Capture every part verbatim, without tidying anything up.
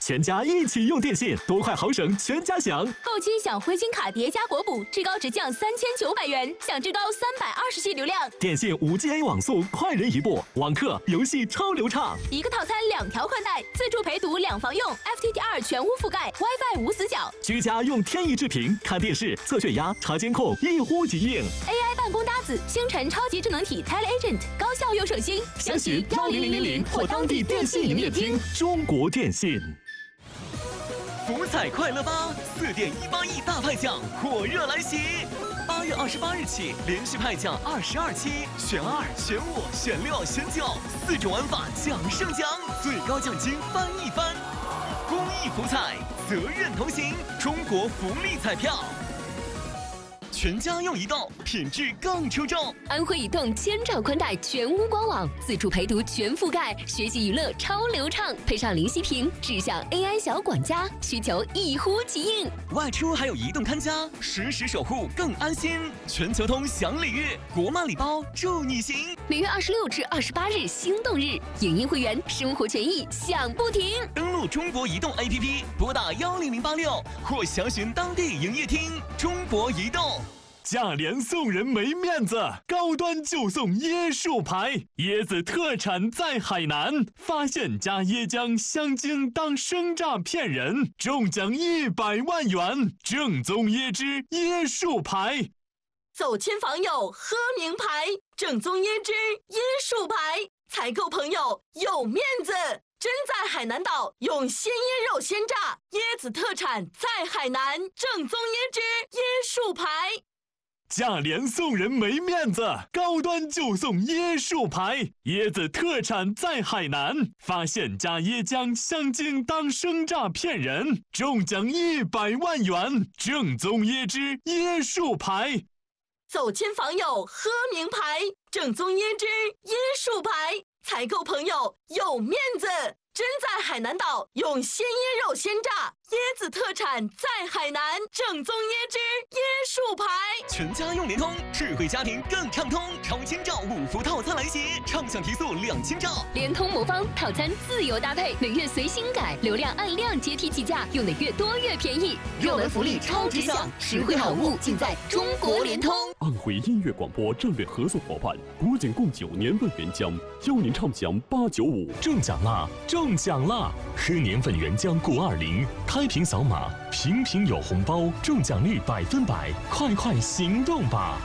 全家一起用电信，多快好省，全家享。 购期享灰金卡叠加国补，至高直降三千九百元，享至高三百二十 G 流量。 电信 五 G A 网速，快人一步，网课游戏超流畅。 一个套餐两条宽带，自助陪读两房用 ，F T T R 全屋覆盖 ，WiFi 无死角。 居家用天翼智屏看电视、测血压、查监控，一呼即应。 A I 办公搭子，星辰超级智能体 TeleAgent， 高效又省心。 详询幺零零零零或当地电信营业厅。中国电信。 福彩快乐吧，四点一八亿大派奖火热来袭！八月二十八日起，连续派奖二十二期，选二、选五、选六、选九，四种玩法奖胜奖，最高奖金翻一番。公益福彩，责任同行，中国福利彩票。全家用移动，品质更出众。 安徽移动千兆宽带全屋官网，自助陪读全覆盖，学习娱乐超流畅，配上零息屏，智享 A I 小管家，需求一呼即应。 外出还有移动看家，实时守护更安心。全球通享礼遇，国漫礼包助你行。 每月二十六至二十八日心动日，影音会员生活权益享不停。 登录中国移动 A P P， 拨打幺零零八六或详询当地营业厅。中国移动。 价廉送人没面子，高端就送椰树牌，椰子特产在海南，发现加椰浆香精当生榨骗人，中奖一百万元，正宗椰汁椰树牌。 走亲访友喝名牌，正宗椰汁椰树牌，采购朋友有面子。真在海南岛用鲜椰肉鲜榨，椰子特产在海南，正宗椰汁椰树牌。 价廉送人没面子，高端就送椰树牌，椰子特产在海南，发现加椰浆香精当生榨骗人，中奖一百万元，正宗椰汁椰树牌。 走亲访友喝名牌，正宗椰汁椰树牌，采购朋友有面子。真在海南岛用鲜椰肉鲜榨，椰子特产在海南，正宗椰汁椰树牌。 全家用联通，智慧家庭更畅通，超千兆五福套餐来袭，畅享提速两千兆。 联通魔方套餐自由搭配，每月随心改，流量按量阶梯起价，用的越多越便宜，热门福利超值享，实惠好物尽在中国联通。 安徽音乐广播战略合作伙伴国景贡酒年份原浆，邀您畅享八九五， 中奖啦！中奖啦！喝年份原浆钴二零，开瓶扫码，瓶瓶有红包，中奖率百分百，快快行动吧！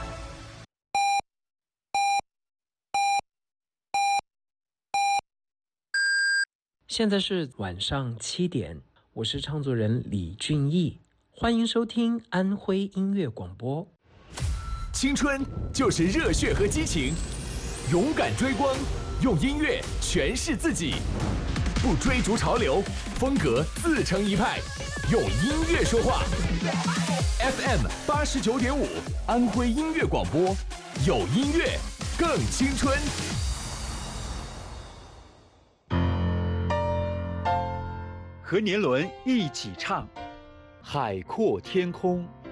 现在是晚上七点，我是唱作人李俊毅，欢迎收听安徽音乐广播。 青春就是热血和激情，勇敢追光，用音乐诠释自己，不追逐潮流，风格自成一派，用音乐说话。F M 八十九点五，安徽音乐广播，有音乐更青春。 和年轮一起唱，海阔天空。